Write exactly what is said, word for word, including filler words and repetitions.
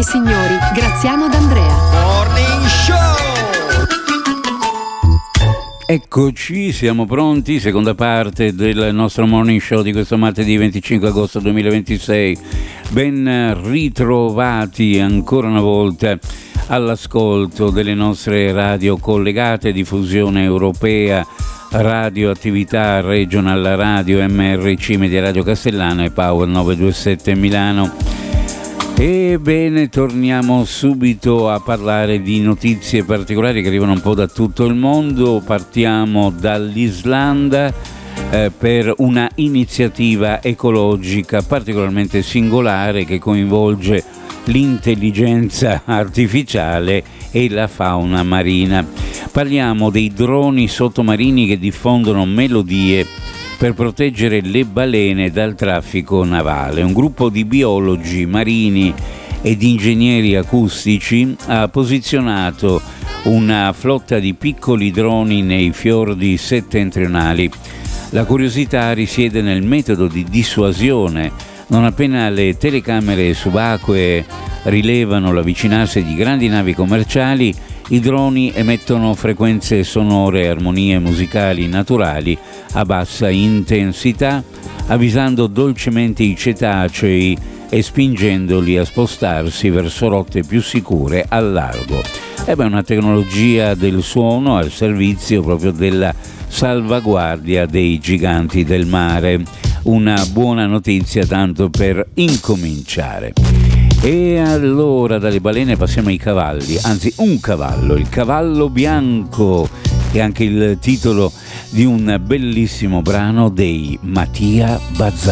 signori, Graziano D'Andrea. Morning Show! Eccoci, siamo pronti, seconda parte del nostro Morning Show di questo martedì venticinque agosto duemilaventisei. Ben ritrovati ancora una volta all'ascolto delle nostre radio collegate, diffusione europea, radioattività regional radio M R C Media Radio Castellano e Power novecentoventisette Milano. Ebbene, torniamo subito a parlare di notizie particolari che arrivano un po' da tutto il mondo. Partiamo dall'Islanda eh, per una iniziativa ecologica particolarmente singolare che coinvolge l'intelligenza artificiale e la fauna marina. Parliamo dei droni sottomarini che diffondono melodie per proteggere le balene dal traffico navale. Un gruppo di biologi marini ed ingegneri acustici ha posizionato una flotta di piccoli droni nei fiordi settentrionali. La curiosità risiede nel metodo di dissuasione. Non appena le telecamere subacquee rilevano l'avvicinarsi di grandi navi commerciali, i droni emettono frequenze sonore e armonie musicali naturali a bassa intensità, avvisando dolcemente i cetacei e spingendoli a spostarsi verso rotte più sicure al largo. È una tecnologia del suono al servizio proprio della salvaguardia dei giganti del mare. Una buona notizia tanto per incominciare. E allora dalle balene passiamo ai cavalli, anzi un cavallo, il cavallo bianco, che è anche il titolo di un bellissimo brano dei Mattia Bazar.